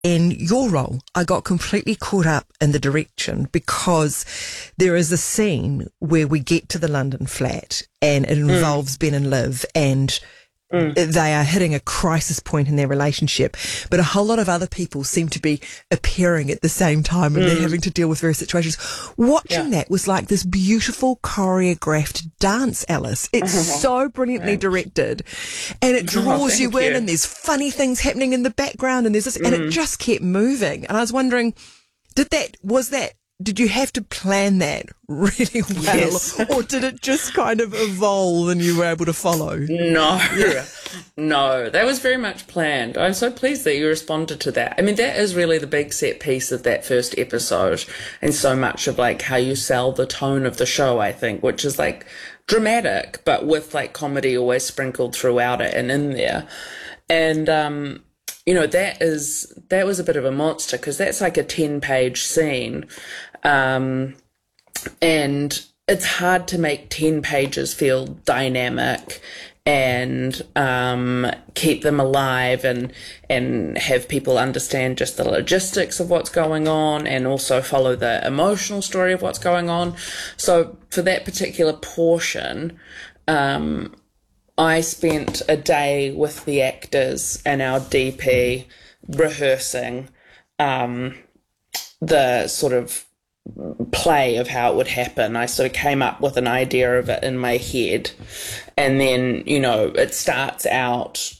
in your role, I got completely caught up in the direction because there is a scene where we get to the London flat and it involves Ben and Liv, and they are hitting a crisis point in their relationship, but a whole lot of other people seem to be appearing at the same time and they're having to deal with various situations. Watching that was like this beautiful choreographed dance, Alice. It's so brilliantly directed, and it draws you in, and there's funny things happening in the background, and there's this, and it just kept moving. And I was wondering, did you have to plan that really well, or did it just kind of evolve and you were able to follow? No, that was very much planned. I'm so pleased that you responded to that. I mean, that is really the big set piece of that first episode, and so much of like how you sell the tone of the show, I think, which is like dramatic, but with like comedy always sprinkled throughout it and in there. And, you know, that was a bit of a monster because that's like a 10-page scene. And it's hard to make 10 pages feel dynamic and keep them alive and have people understand just the logistics of what's going on and also follow the emotional story of what's going on. So for that particular portion, I spent a day with the actors and our DP rehearsing the sort of play of how it would happen. I sort of came up with an idea of it in my head, and then, you know, it starts out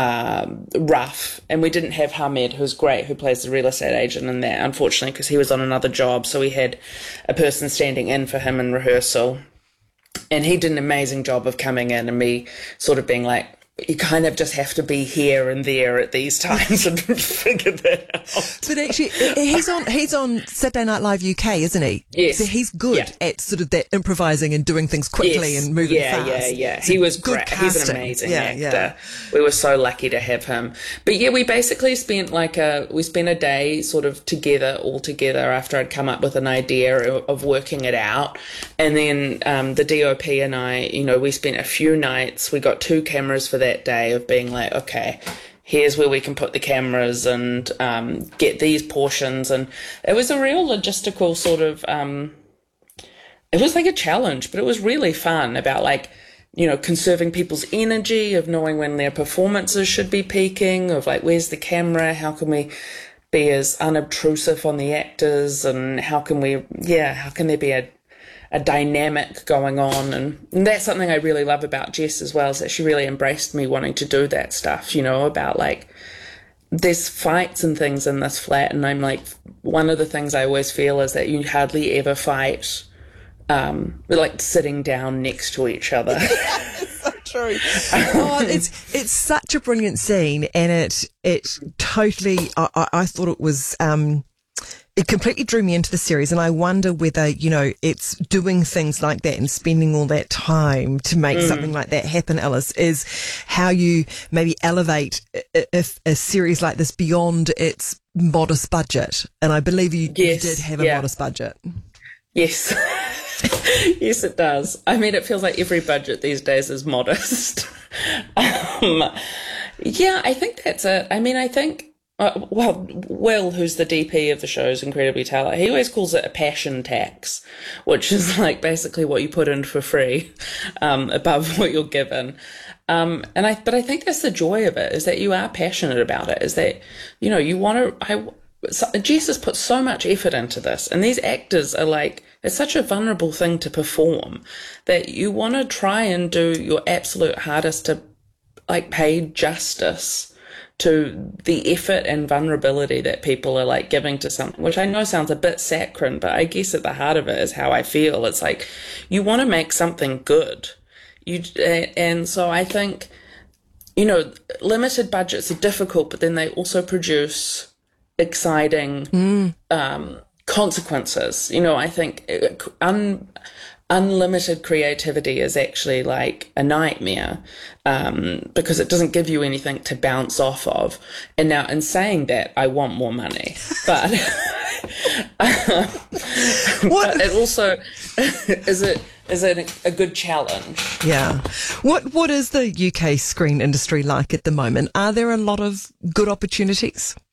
rough, and we didn't have Hamed, who's great, who plays the real estate agent in that, unfortunately, because he was on another job, so we had a person standing in for him in rehearsal, and he did an amazing job of coming in and me sort of being like, you kind of just have to be here and there at these times and figure that out. But actually, he's on Saturday Night Live UK, isn't he? Yes. So he's good at sort of that improvising and doing things quickly and moving fast. Yeah. He was great. He's an amazing actor. Yeah. We were so lucky to have him. But yeah, we basically spent a day sort of all together after I'd come up with an idea of working it out. And then the DOP and I, you know, we spent a few nights. We got 2 cameras for that day of being like, okay, here's where we can put the cameras and get these portions. And it was a real logistical sort of it was like a challenge, but it was really fun about, like, you know, conserving people's energy, of knowing when their performances should be peaking, of like, where's the camera, how can we be as unobtrusive on the actors, and how can there be a dynamic going on. And that's something I really love about Jess as well, is that she really embraced me wanting to do that stuff, you know, about like, there's fights and things in this flat, and I'm like, one of the things I always feel is that you hardly ever fight like sitting down next to each other. It's so true. It's such a brilliant scene, and it totally, I thought it was it completely drew me into the series, and I wonder whether, you know, it's doing things like that and spending all that time to make something like that happen, Alice, is how you maybe elevate a series like this beyond its modest budget. And I believe you did have a modest budget. Yes. Yes, it does. I mean, it feels like every budget these days is modest. Yeah, I think that's it. I mean, I think, Will, who's the DP of the show, is incredibly talented. He always calls it a passion tax, which is like basically what you put in for free, above what you're given. But I think that's the joy of it, is that you are passionate about it, is that, you know, you want to, Jess has put so much effort into this, and these actors are like, it's such a vulnerable thing to perform that you want to try and do your absolute hardest to like pay justice to the effort and vulnerability that people are like giving to something, which I know sounds a bit saccharine, but I guess at the heart of it is how I feel. It's like, you want to make something good. And so I think, you know, limited budgets are difficult, but then they also produce exciting consequences. You know, I think unlimited creativity is actually like a nightmare, because it doesn't give you anything to bounce off of. And now, in saying that, I want more money, but but it also is it a good challenge. Yeah. What is the UK screen industry like at the moment? Are there a lot of good opportunities?